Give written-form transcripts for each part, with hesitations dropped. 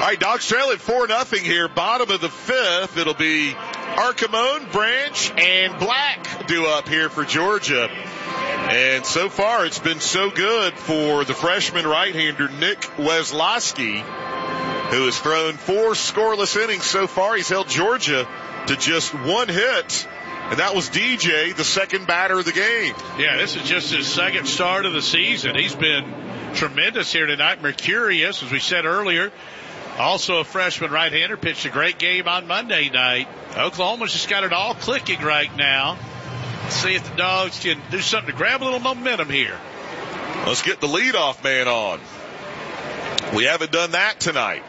right, Dogs trail at 4-0 here. Bottom of the fifth. It'll be Archimon, Branch, and Black due up here for Georgia. And so far, it's been so good for the freshman right-hander, Nick Weslowski, who has thrown 4 scoreless innings so far. He's held Georgia to just 1 hit, and that was DJ, the second batter of the game. Yeah, this is just his second start of the season. He's been tremendous here tonight. Mercurius, as we said earlier, also a freshman right-hander, pitched a great game on Monday night. Oklahoma's just got it all clicking right now. Let's see if the Dogs can do something to grab a little momentum here. Let's get the leadoff man on. We haven't done that tonight.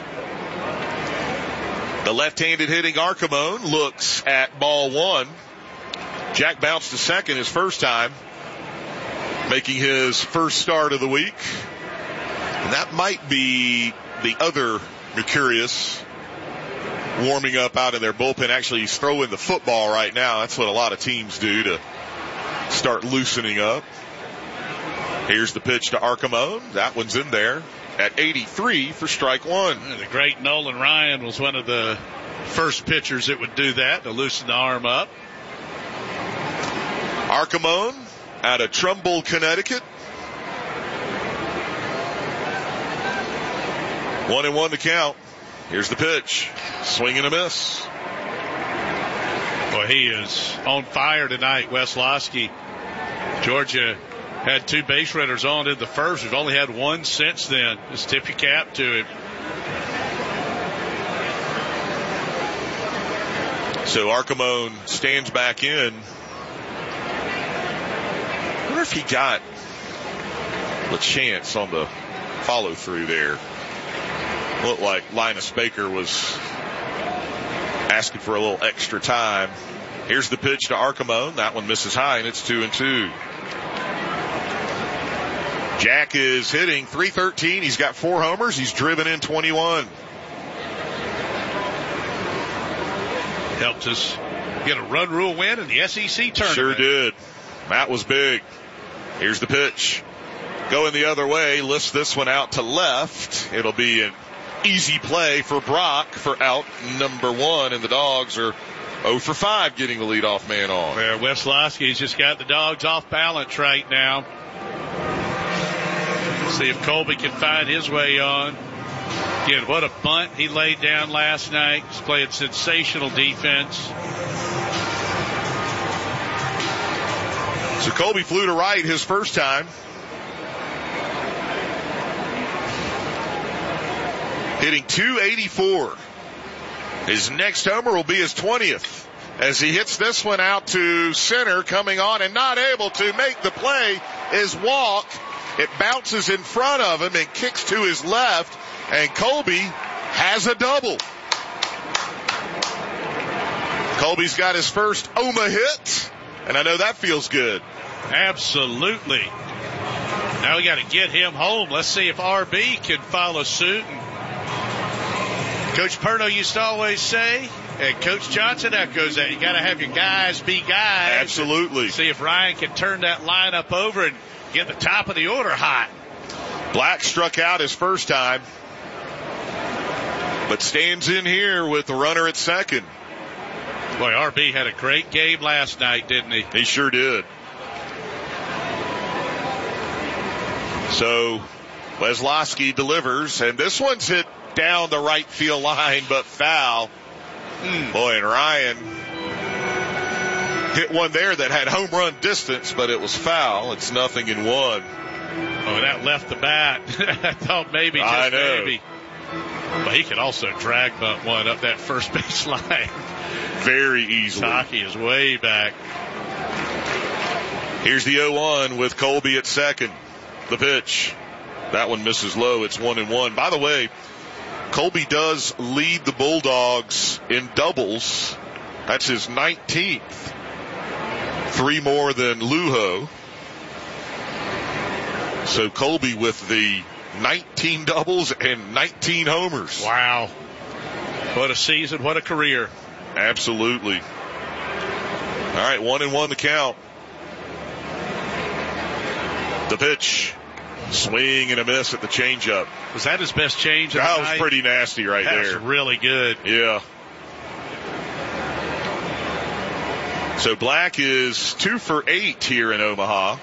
The left-handed hitting Archimon looks at ball 1. Jack bounced to second his first time, making his first start of the week. And that might be the other Mercurius warming up out in their bullpen. Actually, he's throwing the football right now. That's what a lot of teams do to start loosening up. Here's the pitch to Archimon. That one's in there at 83 for strike 1. The great Nolan Ryan was one of the first pitchers that would do that, to loosen the arm up. Archimon out of Trumbull, Connecticut. 1-1 to count. Here's the pitch. Swing and a miss. Boy, he is on fire tonight, Weslowski. Georgia had 2 base runners on in the first. We've only had 1 since then. Just tip your cap to him. So Archimon stands back in. I wonder if he got a chance on the follow through there. Looked like Linus Baker was asking for a little extra time. Here's the pitch to Archimon. That one misses high, and it's 2-2. Jack is hitting .313. He's got 4 homers. He's driven in 21. Helped us get a run rule win in the SEC tournament. Sure did. That was big. Here's the pitch. Going the other way, lifts this one out to left. It'll be an easy play for Brock for out number 1, and the Dogs are 0 for 5 getting the leadoff man on. Well, Weslowski's just got the Dogs off balance right now. See if Colby can find his way on. Again, what a bunt he laid down last night. He's playing sensational defense. So Colby flew to right his first time. Hitting .284. His next homer will be his 20th as he hits this one out to center, coming on and not able to make the play is Walk. It bounces in front of him and kicks to his left, and Colby has a double. Colby's got his first OMA hit, and I know that feels good. Absolutely. Now we got to get him home. Let's see if RB can follow suit. Coach Perno used to always say, and Coach Johnson echoes that, you got to have your guys be guys. Absolutely. See if Ryan can turn that lineup over and get the top of the order hot. Black struck out his first time, but stands in here with the runner at second. Boy, RB had a great game last night, didn't he? He sure did. So Weslowski delivers, and this one's hit down the right field line, but foul. Boy, and Ryan hit one there that had home run distance, but it was foul. It's 0-1. Oh, that left the bat. I thought maybe, just maybe. But he could also drag bunt one up that first base line. Very easily. Taki is way back. Here's the 0-1 with Colby at second. The pitch. That one misses low. It's 1-1. By the way, Colby does lead the Bulldogs in doubles. That's his 19th. 3 more than Lujo. So Colby with the 19 doubles and 19 homers. Wow. What a season. What a career. Absolutely. All right, 1-1 the count. The pitch. Swing and a miss at the changeup. Was that his best change? That was pretty nasty right there. That's really good. Yeah. So Black is 2 for 8 here in Omaha.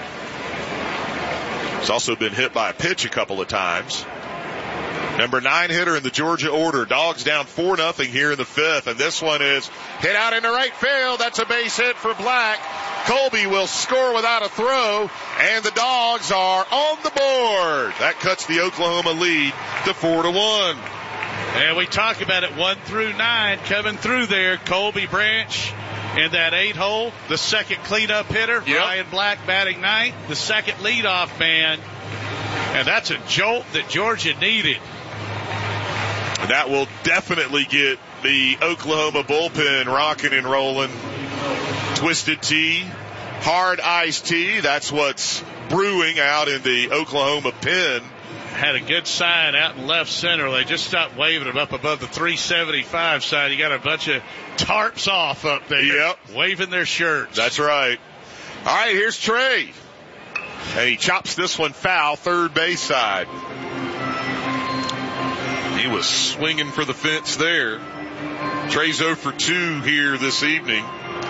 He's also been hit by a pitch a couple of times. Number 9 hitter in the Georgia order. Dogs down 4-0 here in the 5th. And this one is hit out into right field. That's a base hit for Black. Colby will score without a throw. And the Dogs are on the board. That cuts the Oklahoma lead to 4-1. And we talk about it 1 through 9 coming through there. Colby Branch in that 8-hole. The second cleanup hitter. Yep. Ryan Black batting 9th. The second leadoff man. And that's a jolt that Georgia needed. That will definitely get the Oklahoma bullpen rocking and rolling. Twisted tea, hard iced tea. That's what's brewing out in the Oklahoma pen. Had a good sign out in left center. They just stopped waving them up above the 375 side. You got a bunch of tarps off up there. Yep. Waving their shirts. That's right. All right, here's Trey. And he chops this one foul, third base side. He was swinging for the fence there. Trey's 0 for 2 here this evening.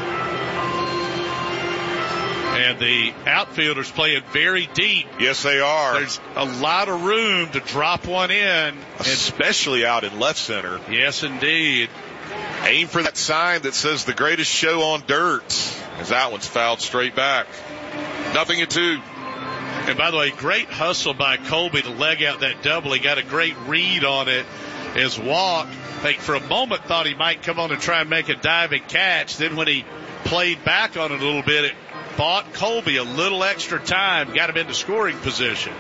And the outfielders playing very deep. Yes, they are. There's a lot of room to drop one in. Especially out in left center. Yes, indeed. Aim for that sign that says the greatest show on dirt, as that one's fouled straight back. 0-2. And by the way, great hustle by Colby to leg out that double. He got a great read on it. His walk, I think for a moment thought he might come on and try and make a diving catch. Then when he played back on it a little bit, it bought Colby a little extra time, got him into scoring position.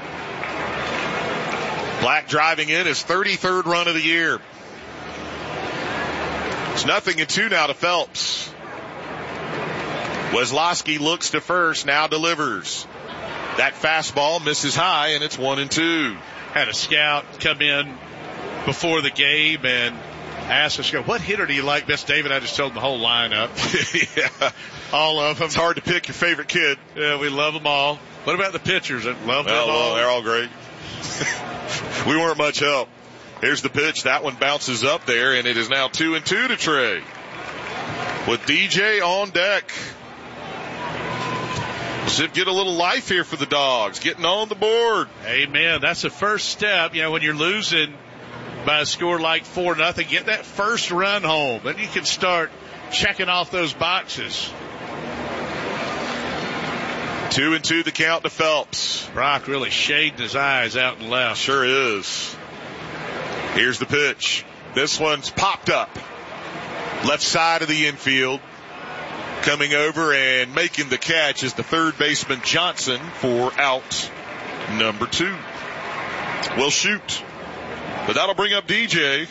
Black driving in his 33rd run of the year. It's 0-2 now to Phelps. Weslowski looks to first, now delivers. That fastball misses high, and it's 1-2. Had a scout come in before the game and asked us, what hitter do you like best? David, I just told him the whole lineup. Yeah. All of them. It's hard to pick your favorite kid. Yeah, we love them all. What about the pitchers? I love them all. They're all great. We weren't much help. Here's the pitch. That one bounces up there, and it is now 2-2 to Trey. With DJ on deck. Should get a little life here for the Dogs, getting on the board. Amen. That's the first step. You know, when you're losing by a score like 4-0, get that first run home. Then you can start checking off those boxes. 2-2 the count to Phelps. Brock really shading his eyes out and left. Sure is. Here's the pitch. This one's popped up. Left side of the infield. Coming over and making the catch is the third baseman Johnson for out number 2. Will shoot. But that'll bring up DJ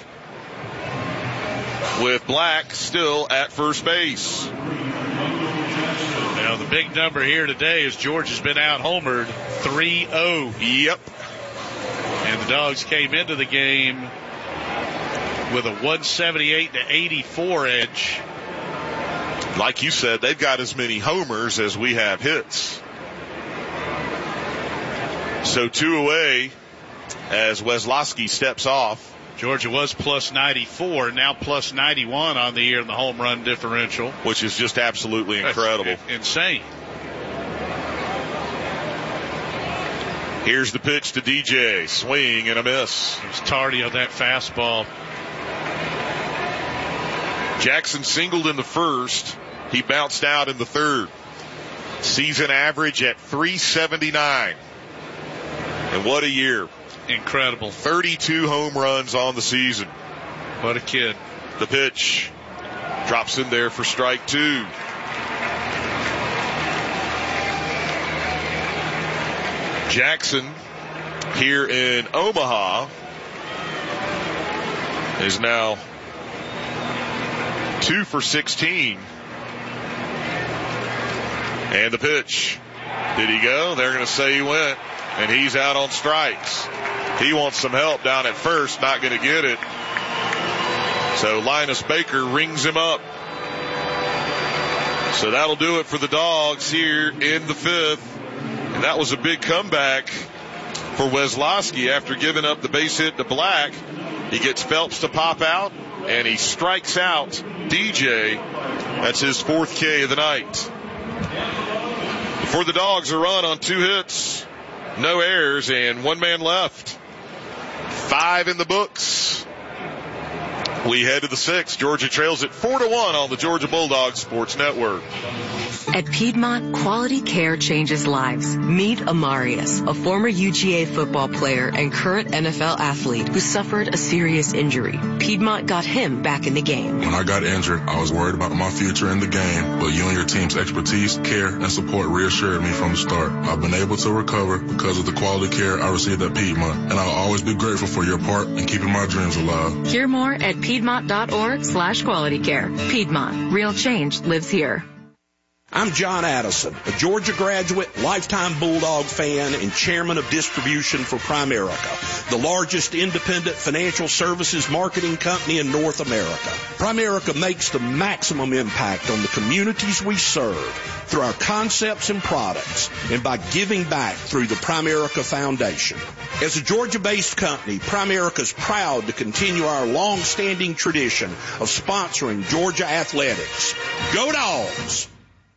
with Black still at first base. Now the big number here today is George has been out homered 3-0. Yep. And the Dogs came into the game with a 178-84 edge. Like you said, they've got as many homers as we have hits. So 2 away as Weslowski steps off. Georgia was plus 94, now plus 91 on the year in the home run differential. Which is just absolutely incredible. That's insane. Here's the pitch to DJ. Swing and a miss. It was tardy on that fastball. Jackson singled in the first. He bounced out in the third. Season average at 379. And what a year. Incredible. 32 home runs on the season. What a kid. The pitch drops in there for strike 2. Jackson here in Omaha is now 2 for 16. And the pitch. Did he go? They're going to say he went. And he's out on strikes. He wants some help down at first. Not going to get it. So Linus Baker rings him up. So that'll do it for the Dogs here in the 5th. And that was a big comeback for Weslowski after giving up the base hit to Black. He gets Phelps to pop out, and he strikes out DJ. That's his 4th K of the night. For the Dogs, a run on 2 hits, no errors, and 1 man left. 5 in the books. We head to the 6th. Georgia trails at 4-1 on the Georgia Bulldogs Sports Network. At Piedmont, quality care changes lives. Meet Amarius, a former UGA football player and current NFL athlete who suffered a serious injury. Piedmont got him back in the game. When I got injured, I was worried about my future in the game, but you and your team's expertise, care, and support reassured me from the start. I've been able to recover because of the quality care I received at Piedmont, and I'll always be grateful for your part in keeping my dreams alive. Hear more at Piedmont.org/quality care. Piedmont, real change lives here. I'm John Addison, a Georgia graduate, lifetime Bulldog fan, and chairman of distribution for Primerica, the largest independent financial services marketing company in North America. Primerica makes the maximum impact on the communities we serve through our concepts and products and by giving back through the Primerica Foundation. As a Georgia-based company, Primerica is proud to continue our long-standing tradition of sponsoring Georgia athletics. Go Dogs!